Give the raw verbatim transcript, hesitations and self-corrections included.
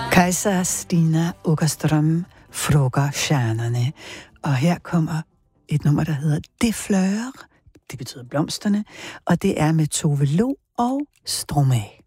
Kajsa Stina Åkerström Frågar stjernerne. Og her kommer et nummer, der hedder Det Fleur. Det betyder blomsterne. Og det er med Tove Lo og Stromae.